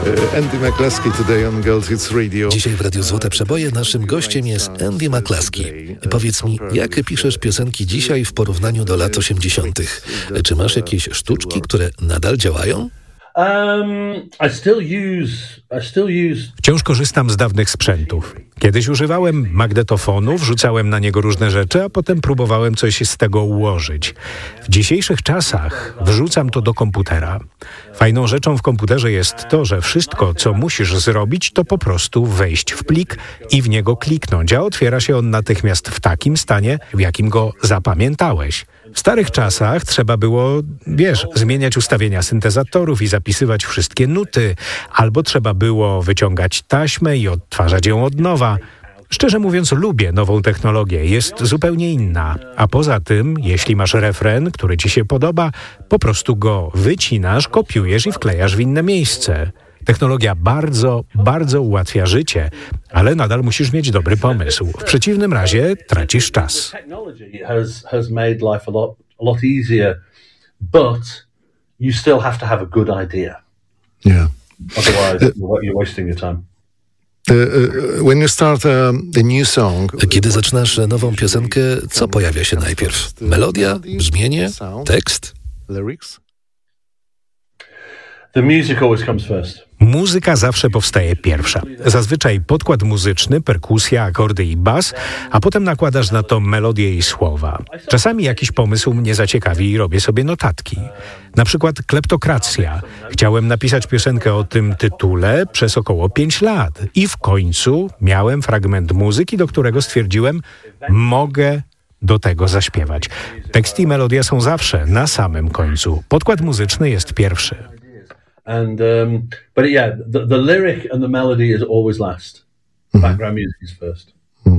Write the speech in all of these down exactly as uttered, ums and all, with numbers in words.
Andy McCluskey today on Gold Hits Radio. Dzisiaj w Radiu Złote Przeboje naszym gościem jest Andy McCluskey. Powiedz mi, jak piszesz piosenki dzisiaj w porównaniu do lat osiemdziesiątych? Czy masz jakieś sztuczki, które nadal działają? Wciąż korzystam z dawnych sprzętów. Kiedyś używałem magnetofonu, wrzucałem na niego różne rzeczy, a potem próbowałem coś z tego ułożyć. W dzisiejszych czasach wrzucam to do komputera. Fajną rzeczą w komputerze jest to, że wszystko, co musisz zrobić, to po prostu wejść w plik i w niego kliknąć, a otwiera się on natychmiast w takim stanie, w jakim go zapamiętałeś. W starych czasach trzeba było, wiesz, zmieniać ustawienia syntezatorów i zapisywać wszystkie nuty, albo trzeba było wyciągać taśmę i odtwarzać ją od nowa. Szczerze mówiąc, lubię nową technologię, jest zupełnie inna. A poza tym, jeśli masz refren, który ci się podoba, po prostu go wycinasz, kopiujesz i wklejasz w inne miejsce. Technologia bardzo, bardzo ułatwia życie, ale nadal musisz mieć dobry pomysł. W przeciwnym razie tracisz czas. Yeah. Otherwise, you're wasting your time. When you start a, a new song, Kiedy zaczynasz nową piosenkę, co pojawia się najpierw? Melodia, brzmienie, tekst? lyrics? The music always comes first. Muzyka zawsze powstaje pierwsza. Zazwyczaj podkład muzyczny, perkusja, akordy i bas, a potem nakładasz na to melodię i słowa. Czasami jakiś pomysł mnie zaciekawi i robię sobie notatki. Na przykład Kleptokracja. Chciałem napisać piosenkę o tym tytule przez około pięć lat i w końcu miałem fragment muzyki, do którego stwierdziłem, mogę do tego zaśpiewać. Tekst i melodia są zawsze na samym końcu. Podkład muzyczny jest pierwszy. And um, but yeah, the, the lyric and the melody is always last. Background music is first.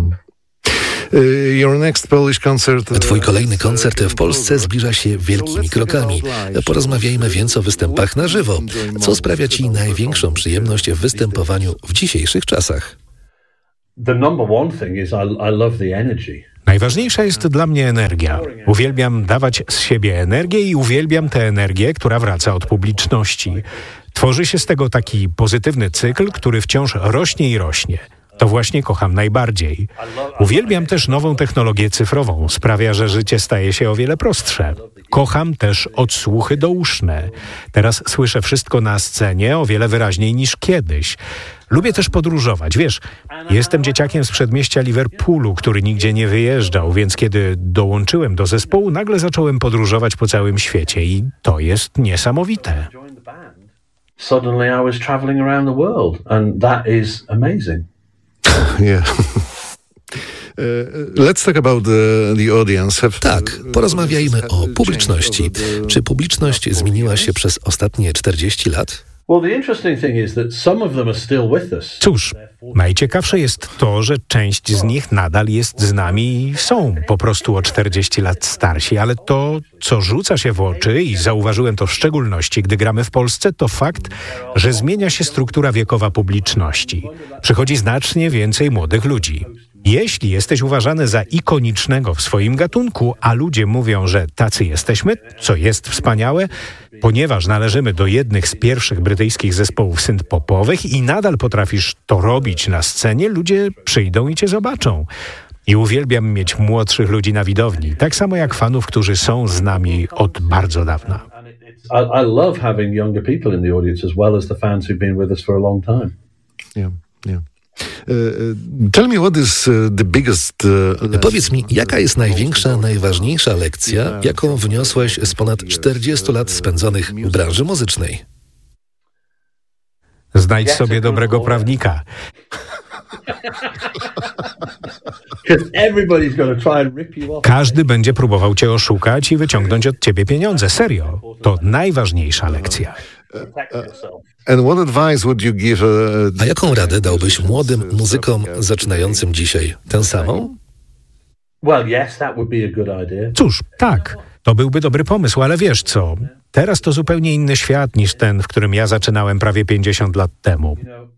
Your next Polish concert. Twój kolejny koncert w Polsce zbliża się wielkimi krokami. Porozmawiajmy więc o występach na żywo. Co sprawia ci największą przyjemność w występowaniu w dzisiejszych czasach? The number one thing is I, I love the energy. Najważniejsza jest dla mnie energia. Uwielbiam dawać z siebie energię i uwielbiam tę energię, która wraca od publiczności. Tworzy się z tego taki pozytywny cykl, który wciąż rośnie i rośnie. To właśnie kocham najbardziej. Uwielbiam też nową technologię cyfrową. Sprawia, że życie staje się o wiele prostsze. Kocham też odsłuchy douszne. Teraz słyszę wszystko na scenie o wiele wyraźniej niż kiedyś. Lubię też podróżować. Wiesz, jestem dzieciakiem z przedmieścia Liverpoolu, który nigdzie nie wyjeżdżał, więc kiedy dołączyłem do zespołu, nagle zacząłem podróżować po całym świecie i to jest niesamowite. Suddenly I was traveling around the world and that is amazing. Yeah. Let's talk about the, the audience. Have... Tak, porozmawiajmy o publiczności. Czy publiczność zmieniła się przez ostatnie czterdzieści lat? Cóż, najciekawsze jest to, że część z nich nadal jest z nami i są po prostu o czterdzieści lat starsi, ale to, co rzuca się w oczy i zauważyłem to w szczególności, gdy gramy w Polsce, to fakt, że zmienia się struktura wiekowa publiczności. Przychodzi znacznie więcej młodych ludzi. Jeśli jesteś uważany za ikonicznego w swoim gatunku, a ludzie mówią, że tacy jesteśmy, co jest wspaniałe, ponieważ należymy do jednych z pierwszych brytyjskich zespołów synth-popowych i nadal potrafisz to robić na scenie, ludzie przyjdą i cię zobaczą. I uwielbiam mieć młodszych ludzi na widowni, tak samo jak fanów, którzy są z nami od bardzo dawna. I, I love having younger people in the audience as well as the fans who've been with us for a long time. Yeah, yeah. Uh, tell me what is uh, the biggest, uh, Powiedz mi, jaka jest największa, najważniejsza lekcja, jaką wniosłeś z ponad czterdziestu lat spędzonych w branży muzycznej? Znajdź sobie dobrego prawnika. Każdy będzie próbował cię oszukać i wyciągnąć od ciebie pieniądze. Serio. To najważniejsza lekcja. And what advice would you give, uh, A jaką radę dałbyś młodym muzykom zaczynającym dzisiaj? Tę samą? Cóż, tak. To byłby dobry pomysł, ale wiesz co? Teraz to zupełnie inny świat niż ten, w którym ja zaczynałem prawie pięćdziesiąt lat temu.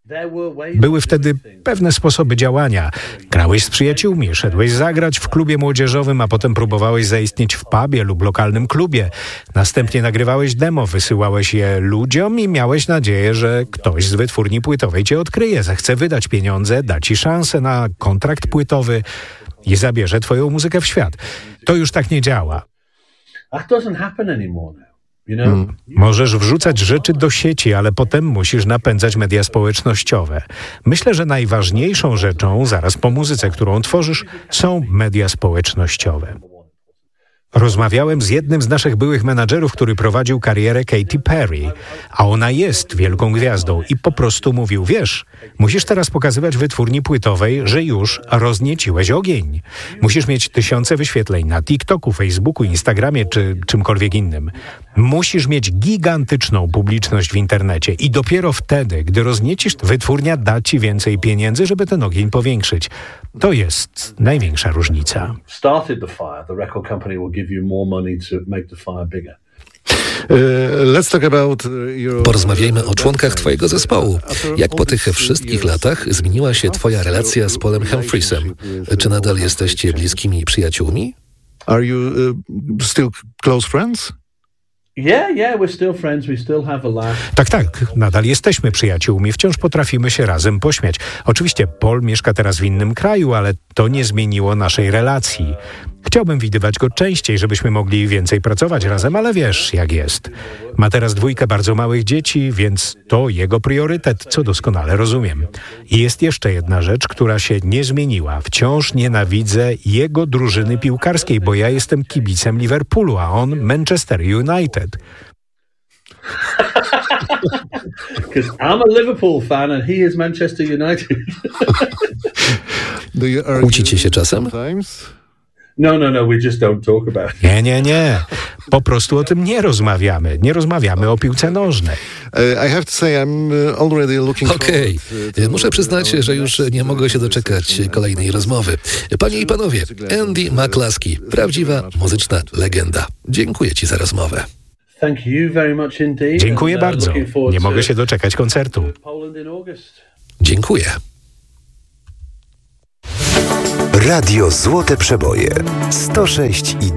Były wtedy pewne sposoby działania. Grałeś z przyjaciółmi, szedłeś zagrać w klubie młodzieżowym, a potem próbowałeś zaistnieć w pubie lub lokalnym klubie. Następnie nagrywałeś demo, wysyłałeś je ludziom i miałeś nadzieję, że ktoś z wytwórni płytowej cię odkryje, zechce wydać pieniądze, da ci szansę na kontrakt płytowy i zabierze twoją muzykę w świat. To już tak nie działa. That doesn't happen anymore now. You know? Hmm. Możesz wrzucać rzeczy do sieci, ale potem musisz napędzać media społecznościowe. Myślę, że najważniejszą rzeczą, zaraz po muzyce, którą tworzysz, są media społecznościowe. Rozmawiałem z jednym z naszych byłych menadżerów, który prowadził karierę Katy Perry, a ona jest wielką gwiazdą i po prostu mówił, wiesz, musisz teraz pokazywać wytwórni płytowej, że już roznieciłeś ogień. Musisz mieć tysiące wyświetleń na TikToku, Facebooku, Instagramie czy czymkolwiek innym. Musisz mieć gigantyczną publiczność w internecie i dopiero wtedy, gdy rozniecisz, wytwórnia da ci więcej pieniędzy, żeby ten ogień powiększyć. To jest największa różnica. Started the fire, the record company will give you more money to make the fire bigger. Let's talk about your... Porozmawiajmy o członkach twojego zespołu. Jak po tych wszystkich latach zmieniła się twoja relacja z Paulem Humphreysem? Czy nadal jesteście bliskimi przyjaciółmi? Are you uh, still close friends? Yeah, yeah, we're still friends. We still have a laugh. Tak, tak, nadal jesteśmy przyjaciółmi, wciąż potrafimy się razem pośmiać. Oczywiście Paul mieszka teraz w innym kraju, ale to nie zmieniło naszej relacji. Chciałbym widywać go częściej, żebyśmy mogli więcej pracować razem, ale wiesz, jak jest. Ma teraz dwójkę bardzo małych dzieci, więc to jego priorytet, co doskonale rozumiem. I jest jeszcze jedna rzecz, która się nie zmieniła. Wciąż nienawidzę jego drużyny piłkarskiej, bo ja jestem kibicem Liverpoolu, a on Manchester United. Because I'm a Liverpool fan and he is Manchester United. Kłócicie się czasem? No, no, no, we just don't talk about it. Nie, nie, nie. Po prostu o tym nie rozmawiamy. Nie rozmawiamy o piłce nożnej. I have to say I'm already looking Okej. Okay. Muszę przyznać, że już nie mogę się doczekać kolejnej rozmowy. Panie i panowie, Andy McCluskey, prawdziwa muzyczna legenda. Dziękuję ci za rozmowę. Thank you very much indeed. Dziękuję And, uh, bardzo. Nie mogę się doczekać koncertu. Dziękuję. Radio Złote Przeboje sto sześć i